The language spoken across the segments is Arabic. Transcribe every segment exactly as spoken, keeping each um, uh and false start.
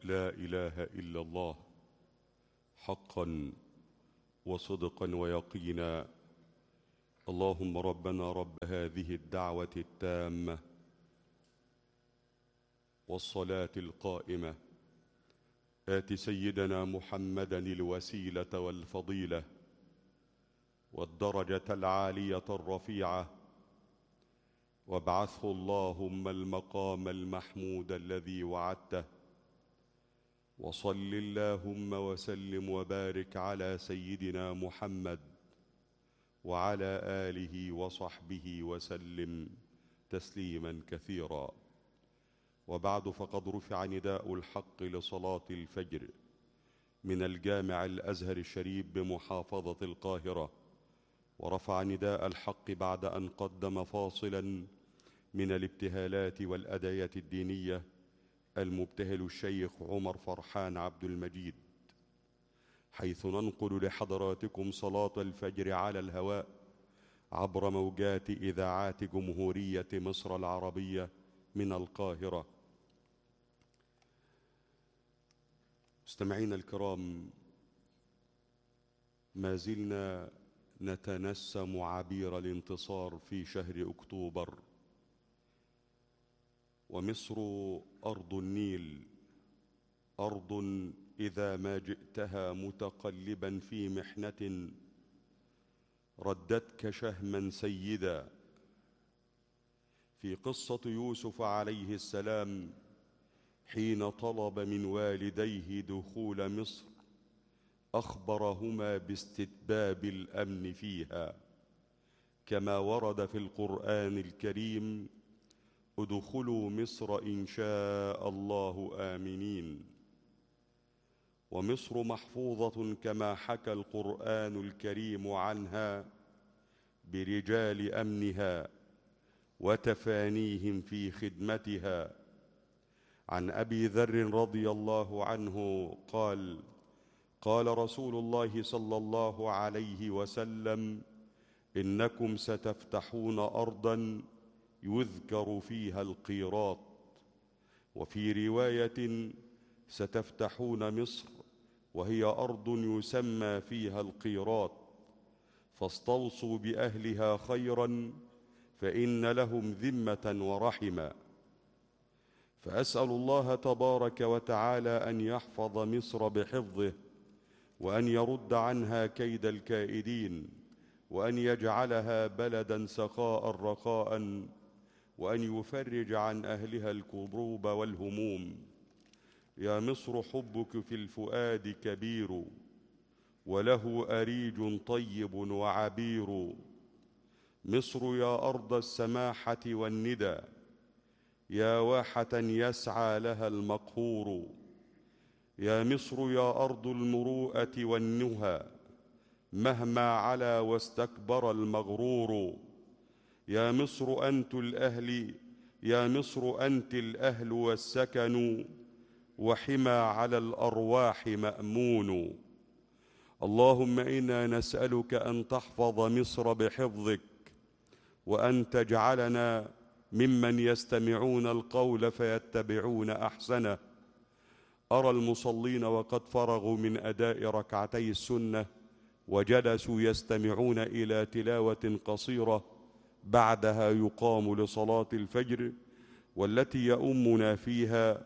لا إله إلا الله حقا وصدقا ويقينا. اللهم ربنا رب هذه الدعوة التامة والصلاة القائمة، آت سيدنا محمدا الوسيلة والفضيلة والدرجة العالية الرفيعة، وابعثه اللهم المقام المحمود الذي وعدته. وصل اللهم وسلم وبارك على سيدنا محمد وعلى آله وصحبه وسلم تسليما كثيرا. وبعد، فقد رفع نداء الحق لصلاة الفجر من الجامع الأزهر الشريف بمحافظة القاهرة، ورفع نداء الحق بعد أن قدم فاصلا من الابتهالات والأدعية الدينية المبتهل الشيخ عمر فرحان عبد المجيد، حيث ننقل لحضراتكم صلاة الفجر على الهواء عبر موجات إذاعات جمهورية مصر العربية من القاهرة. مستمعينا الكرام، ما زلنا نتنسم عبير الانتصار في شهر أكتوبر، ومصر أرض النيل، أرض إذا ما جئتها متقلبا في محنة ردتك شهما سيدا. في قصة يوسف عليه السلام حين طلب من والديه دخول مصر أخبرهما باستتباب الأمن فيها، كما ورد في القرآن الكريم: ادخلوا مصر إن شاء الله آمنين. ومصر محفوظة كما حكى القرآن الكريم عنها برجال أمنها وتفانيهم في خدمتها. عن أبي ذر رضي الله عنه قال: قال رسول الله صلى الله عليه وسلم: إنكم ستفتحون أرضا يذكر فيها القيراط. وفي رواية: ستفتحون مصر وهي أرض يسمى فيها القيراط، فاستوصوا بأهلها خيرا فإن لهم ذمة ورحما. فأسأل الله تبارك وتعالى أن يحفظ مصر بحفظه، وأن يرد عنها كيد الكائدين، وأن يجعلها بلدا سخاء رخاء، وأن يفرج عن أهلها الكروب والهموم. يا مصر حبك في الفؤاد كبير، وله أريج طيب وعبير. مصر يا أرض السماحة والندى، يا واحة يسعى لها المقهور. يا مصر يا أرض المروءة والنهى، مهما علا واستكبر المغرور. يا مصر أنت الأهل، يا مصر أنت الأهل والسكن، وحمى على الأرواح مأمون. اللهم إنا نسألك أن تحفظ مصر بحفظك، وأن تجعلنا ممن يستمعون القول فيتبعون أحسنه. أرى المصلين وقد فرغوا من أداء ركعتي السنة وجلسوا يستمعون إلى تلاوة قصيرة، بعدها يقام لصلاة الفجر، والتي يؤمنا فيها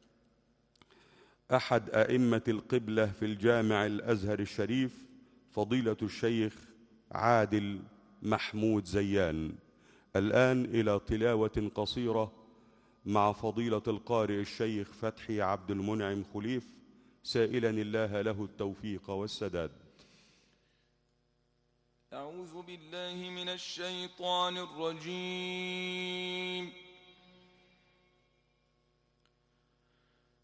أحد أئمة القبلة في الجامع الأزهر الشريف، فضيلة الشيخ عادل محمود زيان. الآن إلى تلاوة قصيرة مع فضيلة القارئ الشيخ فتحي عبد المنعم خليف، سائلا الله له التوفيق والسداد. أعوذ بالله من الشيطان الرجيم.